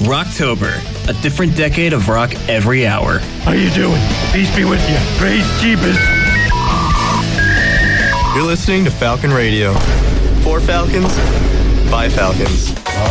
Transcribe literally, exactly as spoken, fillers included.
Rocktober, a different decade of rock every hour. How you doing? Peace be with you. Praise Jeebus. You're listening to Falcon Radio. For Falcons, by Falcons.